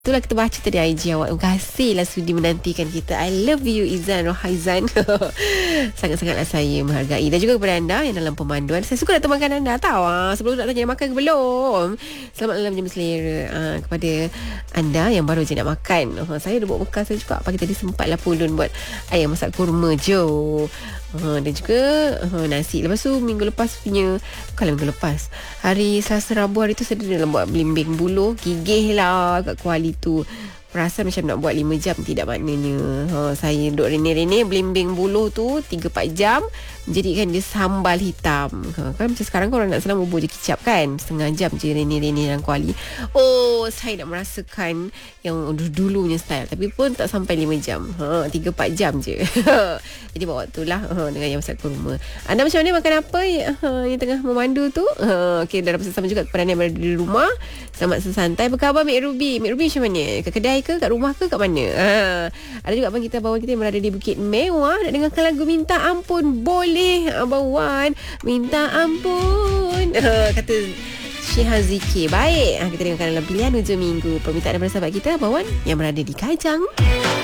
Itulah kita baca tadi IG awak. Terima kasihlah sudi menantikan kita. I love you Izan Rohaizan. Sangat-sangatlah saya menghargai. Dan juga kepada anda yang dalam pemanduan. Saya suka nak temankan anda. Tahu sebelum nak tanya makan ke belum. Selamat malam jam selera kepada anda yang baru je nak makan. Saya dah buat bekal saya juga. Pagi tadi sempatlah pulun buat ayam masak kurma jo. Dan juga nasi. Lepas tu minggu lepas punya, bukanlah minggu lepas, hari Selasa Rabu hari tu saya dah buat belimbing buluh. Gigih lah kat kuali tu. Perasan macam nak buat 5 jam. Tidak maknanya. Saya duduk rene-rene belimbing buluh tu 3-4 jam. Jadikan dia sambal hitam. Kan macam sekarang orang nak senang bubur je kicap kan. Setengah jam je rene-rene dalam kuali. Oh, saya nak merasakan yang dulunya style. Tapi pun tak sampai 5 jam. 3-4 jam je. Jadi buat waktu lah dengan yang masak kurma. Anda macam mana, makan apa yang tengah memandu tu? Okay, dah bersama juga kepada anda yang berada di rumah. Selamat sesantai. Apa khabar Mek Ruby? Mek Ruby macam mana? Ke kedai ke? Kat rumah ke? Kat mana? Ada juga abang kita yang berada di Bukit Mewah. Nak dengarkan lagu Minta Ampun? Boleh Abang Wan. Minta ampun. Kata Syiha Zikir. Baik, kita dengarkan dalam pilihan hujung minggu. Permintaan daripada sahabat kita Abang Wan yang berada di Kajang.